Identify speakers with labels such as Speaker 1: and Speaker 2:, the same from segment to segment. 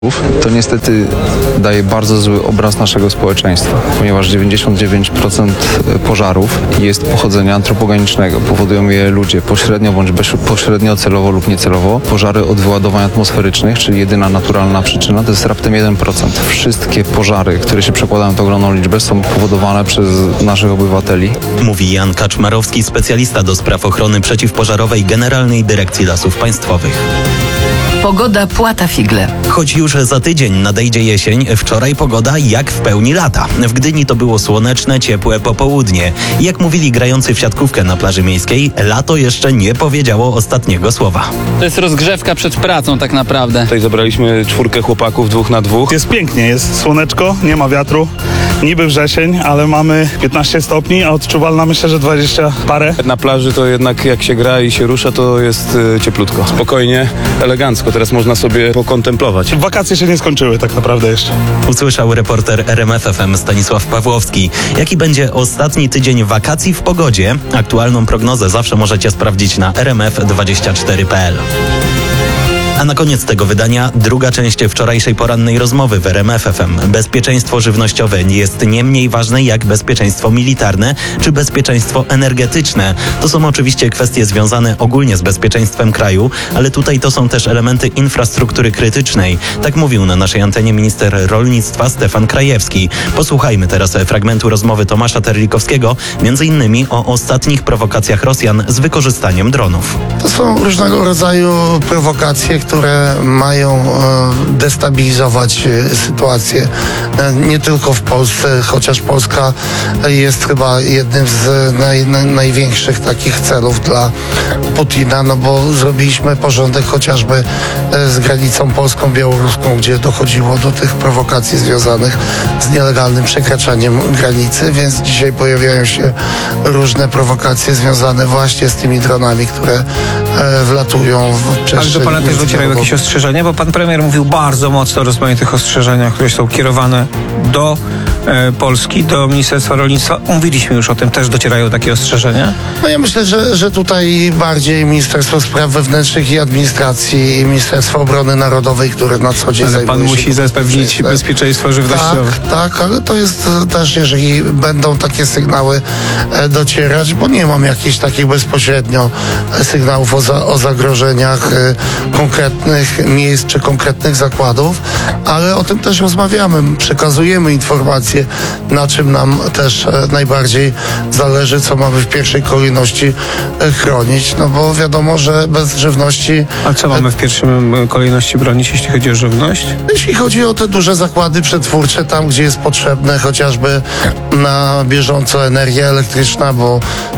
Speaker 1: To niestety daje bardzo zły obraz naszego społeczeństwa, ponieważ 99% pożarów jest pochodzenia antropogenicznego. Powodują je ludzie pośrednio bądź bezpośrednio, celowo lub niecelowo. Pożary od wyładowań atmosferycznych, czyli jedyna naturalna przyczyna, to jest raptem 1%. Wszystkie pożary, które się przekładają na ogromną liczbę, są powodowane przez naszych obywateli.
Speaker 2: Mówi Jan Kaczmarowski, specjalista do spraw ochrony przeciwpożarowej Generalnej Dyrekcji Lasów Państwowych.
Speaker 3: Pogoda płata figle.
Speaker 2: Choć już za tydzień nadejdzie jesień, wczoraj pogoda jak w pełni lata. W Gdyni to było słoneczne, ciepłe popołudnie. Jak mówili grający w siatkówkę na plaży miejskiej, lato jeszcze nie powiedziało ostatniego słowa.
Speaker 4: To jest rozgrzewka przed pracą tak naprawdę.
Speaker 5: Tutaj zebraliśmy 4 chłopaków 2 na 2.
Speaker 6: Jest pięknie, jest słoneczko, nie ma wiatru. Niby wrzesień, ale mamy 15 stopni, a odczuwalna myślę, że 20 parę.
Speaker 5: Na plaży to jednak jak się gra i się rusza, to jest cieplutko. Spokojnie, elegancko. Teraz można sobie pokontemplować.
Speaker 6: Wakacje się nie skończyły tak naprawdę jeszcze.
Speaker 2: Usłyszał reporter RMF FM Stanisław Pawłowski. Jaki będzie ostatni tydzień wakacji w pogodzie? Aktualną prognozę zawsze możecie sprawdzić na rmf24.pl. A na koniec tego wydania druga część wczorajszej porannej rozmowy w RMF FM. Bezpieczeństwo żywnościowe jest nie mniej ważne jak bezpieczeństwo militarne czy bezpieczeństwo energetyczne. To są oczywiście kwestie związane ogólnie z bezpieczeństwem kraju, ale tutaj to są też elementy infrastruktury krytycznej. Tak mówił na naszej antenie minister rolnictwa Stefan Krajewski. Posłuchajmy teraz fragmentu rozmowy Tomasza Terlikowskiego, między innymi o ostatnich prowokacjach Rosjan z wykorzystaniem dronów.
Speaker 7: To są różnego rodzaju prowokacje, które mają destabilizować sytuację nie tylko w Polsce, chociaż Polska jest chyba jednym z największych takich celów dla Putina, no bo zrobiliśmy porządek chociażby z granicą polską-białoruską, gdzie dochodziło do tych prowokacji związanych z nielegalnym przekraczaniem granicy, więc dzisiaj pojawiają się różne prowokacje związane właśnie z tymi dronami, które wlatują w przestrzeń.
Speaker 8: Ale do pana też docierają jakieś ostrzeżenia? Bo pan premier mówił bardzo mocno o rozmaitych ostrzeżeniach, które są kierowane do Polski, do Ministerstwa Rolnictwa. Mówiliśmy już o tym, też docierają takie ostrzeżenia?
Speaker 7: No ja myślę, że tutaj bardziej Ministerstwo Spraw Wewnętrznych i Administracji i Ministerstwo Obrony Narodowej, które na co dzień
Speaker 8: Ale pan musi zapewnić bezpieczeństwo żywnościowe.
Speaker 7: Tak, ale to jest też, jeżeli będą takie sygnały docierać, bo nie mam jakichś takich bezpośrednio sygnałów o zagrożeniach konkretnych miejsc czy konkretnych zakładów, ale o tym też rozmawiamy, przekazujemy informacje, na czym nam też najbardziej zależy, co mamy w pierwszej kolejności chronić, no bo wiadomo, że bez żywności...
Speaker 8: A co mamy w pierwszej kolejności bronić, jeśli chodzi o żywność?
Speaker 7: Jeśli chodzi o te duże zakłady przetwórcze, tam gdzie jest potrzebne chociażby na bieżąco energia elektryczna, bo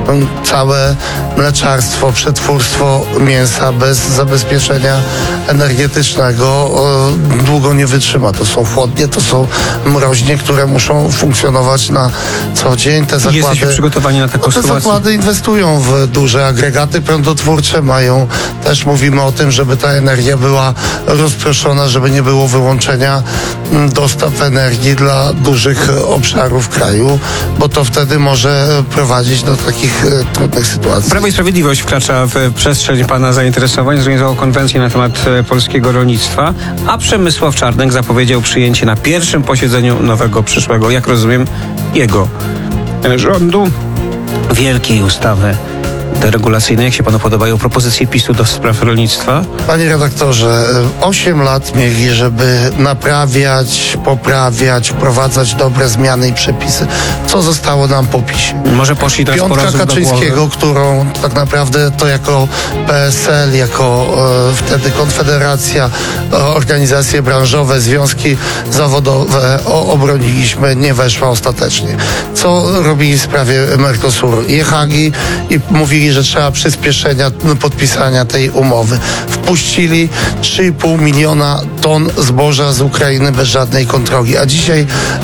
Speaker 7: całe mleczarstwo, przetwórstwo mięsa bez zabezpieczenia energetycznego długo nie wytrzyma. To są chłodnie, to są mroźnie, które muszą funkcjonować na co dzień. Te zakłady,
Speaker 8: jesteście przygotowani na taką sytuację?
Speaker 7: Te zakłady inwestują w duże agregaty prądotwórcze, też mówimy o tym, żeby ta energia była rozproszona, żeby nie było wyłączenia dostaw energii dla dużych obszarów kraju, bo to wtedy może prowadzić do takich trudnych sytuacji.
Speaker 8: Prawo i Sprawiedliwość wkracza w przestrzeń pana zainteresowań, zorganizował konwencję na temat polskiego rolnictwa, a Przemysław Czarnek zapowiedział przyjęcie na pierwszym posiedzeniu nowego, przyszłego, jak rozumiem, jego rządu, wielkiej ustawy deregulacyjnej. Jak się panu podobają propozycje PiS-u do spraw rolnictwa?
Speaker 7: Panie redaktorze, 8 lat mieli, żeby naprawiać, poprawiać, wprowadzać dobre zmiany i przepisy. Co zostało nam po PiS-ie?
Speaker 8: Może poszli teraz po
Speaker 7: Piątka Kaczyńskiego, którą tak naprawdę to jako PSL, jako wtedy Konfederacja, organizacje branżowe, związki zawodowe obroniliśmy, nie weszła ostatecznie. Co robili w sprawie Mercosuru? Jechali i mówili, że trzeba przyspieszenia podpisania tej umowy. Wpuścili 3,5 miliona ton zboża z Ukrainy bez żadnej kontroli. A dzisiaj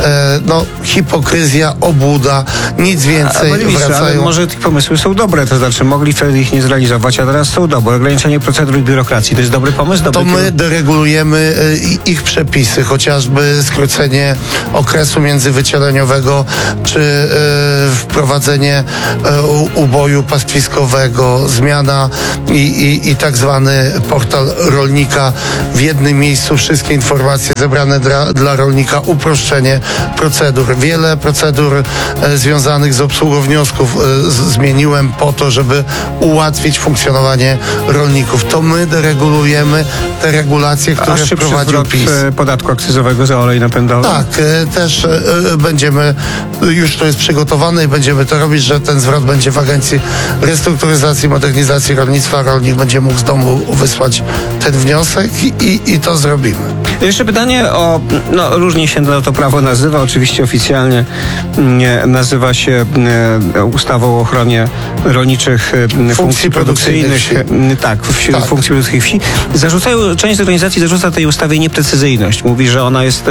Speaker 7: hipokryzja, obłuda, nic więcej.
Speaker 8: Ale może te pomysły są dobre, to znaczy mogli wtedy ich nie zrealizować, a teraz są dobre. Ograniczenie procedur i biurokracji to jest dobry pomysł?
Speaker 7: To my deregulujemy ich przepisy, chociażby skrócenie okresu międzywycieleniowego, czy wprowadzenie uboju pastwiskowego, zmiana i tak zwany portal rolnika, w jednym miejscu wszystkie informacje zebrane dla rolnika, uproszczenie procedur. Wiele procedur związanych z obsługą wniosków zmieniłem po to, żeby ułatwić funkcjonowanie rolników. To my deregulujemy te regulacje, które wprowadził PiS.
Speaker 8: Podatku akcyzowego za olej napędowy?
Speaker 7: Tak, też będziemy, już to jest przygotowane i będziemy to robić, że ten zwrot będzie w Agencji Restrukturyzacji i Modernizacji Rolnictwa. Rolnik będzie mógł z domu wysłać ten wniosek i to zrobimy.
Speaker 8: Jeszcze pytanie o, różnie się to prawo nazywa, oczywiście oficjalnie nazywa się ustawą o ochronie rolniczych funkcji produkcyjnych. Tak, funkcji produkcyjnych wsi. Część organizacji zarzuca tej ustawie nieprecyzyjność. Mówi, że ona jest,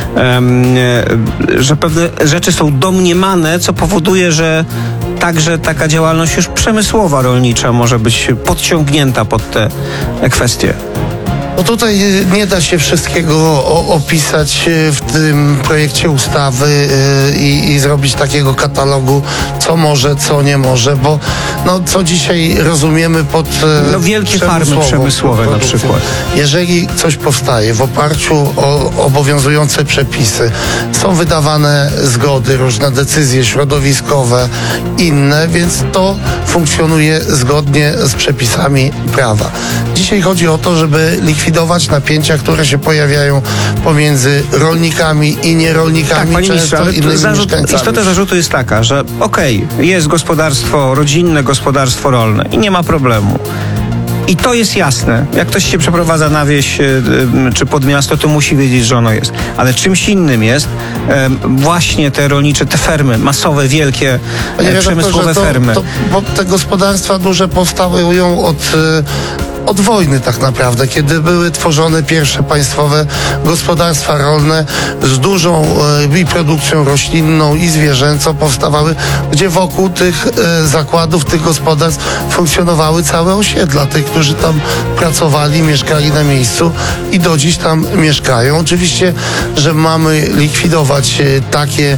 Speaker 8: że pewne rzeczy są domniemane, co powoduje, że także taka działalność już przemysłowa rolnicza może być podciągnięta pod te kwestie.
Speaker 7: No tutaj nie da się wszystkiego opisać w tym projekcie ustawy i zrobić takiego katalogu, co może, co nie może, bo co dzisiaj rozumiemy pod
Speaker 8: wielkie farmy przemysłowe na przykład.
Speaker 7: Jeżeli coś powstaje w oparciu o obowiązujące przepisy, są wydawane zgody, różne decyzje środowiskowe, inne, więc to funkcjonuje zgodnie z przepisami prawa. Dzisiaj chodzi o to, żeby likwidować napięcia, które się pojawiają pomiędzy rolnikami i nierolnikami,
Speaker 8: tak, panie ministrze, ale istota zarzutu jest taka, że jest gospodarstwo rodzinne, gospodarstwo rolne i nie ma problemu. I to jest jasne. Jak ktoś się przeprowadza na wieś czy pod miasto, to musi wiedzieć, że ono jest. Ale czymś innym jest właśnie te rolnicze, te fermy, masowe, wielkie, przemysłowe fermy.
Speaker 7: Bo te gospodarstwa duże powstają od wojny tak naprawdę, kiedy były tworzone pierwsze państwowe gospodarstwa rolne z dużą i produkcją roślinną i zwierzęcą powstawały, gdzie wokół tych zakładów, tych gospodarstw funkcjonowały całe osiedla. Tych, którzy tam pracowali, mieszkali na miejscu i do dziś tam mieszkają. Oczywiście, że mamy likwidować takie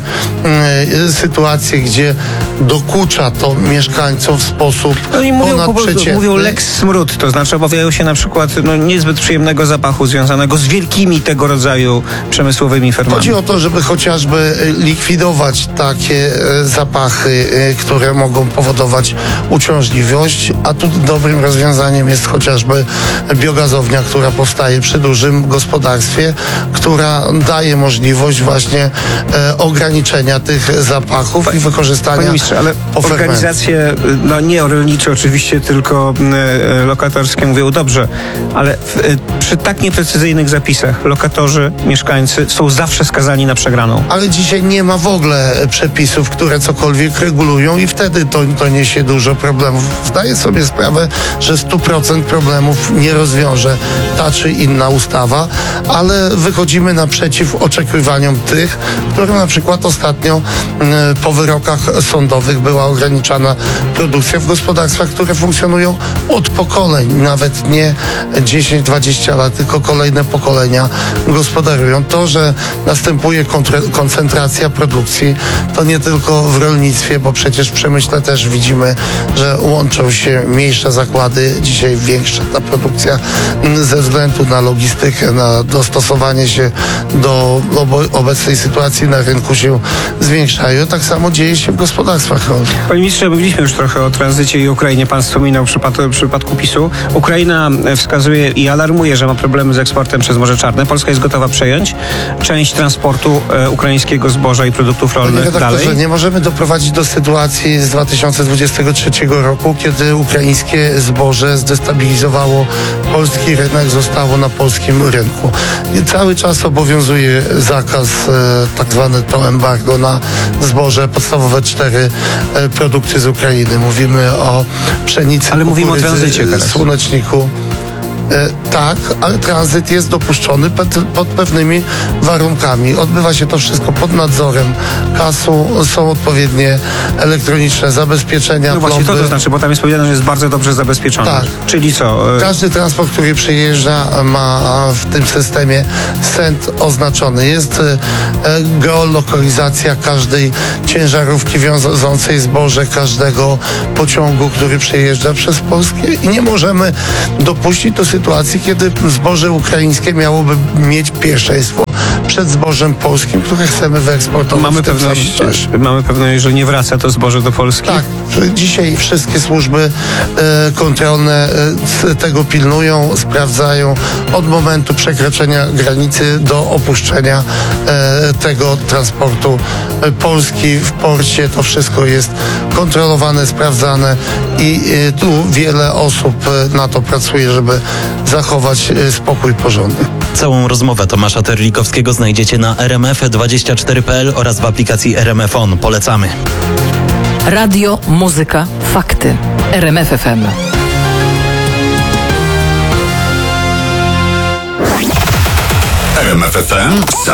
Speaker 7: sytuacje, gdzie dokucza to mieszkańcom w sposób ponadprzeciętny.
Speaker 8: Mówią lex smród, to znaczy obawiają się na przykład niezbyt przyjemnego zapachu związanego z wielkimi tego rodzaju przemysłowymi fermami.
Speaker 7: Chodzi o to, żeby chociażby likwidować takie zapachy, które mogą powodować uciążliwość, a tu dobrym rozwiązaniem jest chociażby biogazownia, która powstaje przy dużym gospodarstwie, która daje możliwość właśnie ograniczenia tych zapachów i wykorzystania.
Speaker 8: Panie ministrze, ale organizacje, nie rolnicze oczywiście, tylko lokatorskie mówią dobrze, ale przy tak nieprecyzyjnych zapisach lokatorzy, mieszkańcy są zawsze skazani na przegraną.
Speaker 7: Ale dzisiaj nie ma w ogóle przepisów, które cokolwiek regulują i wtedy to niesie dużo problemów. Zdaję sobie sprawę, że 100% problemów nie rozwiąże ta czy inna ustawa, ale wychodzimy naprzeciw oczekiwaniom tych, które na przykład ostatnio po wyrokach sądowych była ograniczana produkcja w gospodarstwach, które funkcjonują od pokoleń, nawet nie 10-20 lat, tylko kolejne pokolenia gospodarują. To, że następuje koncentracja produkcji, to nie tylko w rolnictwie, bo przecież w przemyśle też widzimy, że łączą się mniejsze zakłady, dzisiaj większa ta produkcja ze względu na logistykę, na dostosowanie się do obecnej sytuacji na rynku się zwiększają. Tak samo dzieje się w gospodarstwach rolnych.
Speaker 8: Panie ministrze, mówiliśmy już trochę o tranzycie i Ukrainie. Pan wspominał w przypadku PiS-u. Ukraina wskazuje i alarmuje, że ma problemy z eksportem przez Morze Czarne. Polska jest gotowa przejąć część transportu ukraińskiego zboża i produktów rolnych dalej.
Speaker 7: Nie możemy doprowadzić do sytuacji z 2023 roku, kiedy ukraińskie zboże zdestabilizowało polski rynek, zostało na polskim rynku. I cały czas obowiązuje zakaz, tak zwane to embargo na zboże, podstawowe 4 produkty z Ukrainy. Mówimy o pszenicy,
Speaker 8: ale mówimy o tranzycie teraz.
Speaker 7: Słoneczniku. Tak, ale tranzyt jest dopuszczony pod pewnymi warunkami. Odbywa się to wszystko pod nadzorem KAS-u, są odpowiednie elektroniczne zabezpieczenia.
Speaker 8: No właśnie to znaczy, bo tam jest powiedziane, że jest bardzo dobrze zabezpieczony.
Speaker 7: Tak.
Speaker 8: Czyli co?
Speaker 7: Każdy transport, który przyjeżdża, ma w tym systemie SENT oznaczony. Jest geolokalizacja każdej ciężarówki wiążącej zboże, każdego pociągu, który przejeżdża przez Polskę i nie możemy dopuścić do sytuacji, sytuacji, kiedy zboże ukraińskie miałoby mieć pierwszeństwo przed zbożem polskim, które chcemy wyeksportować.
Speaker 8: Mamy pewność, że nie wraca to zboże do Polski?
Speaker 7: Tak, dzisiaj wszystkie służby kontrolne tego pilnują, sprawdzają od momentu przekroczenia granicy do opuszczenia tego transportu Polski w porcie. To wszystko jest kontrolowane, sprawdzane i tu wiele osób na to pracuje, żeby zachować spokój i porządek.
Speaker 2: Całą rozmowę Tomasza Terlikowskiego znajdziecie na rmf24.pl oraz w aplikacji RMF On. Polecamy.
Speaker 3: Radio, muzyka, fakty. RMF FM.
Speaker 9: RMF FM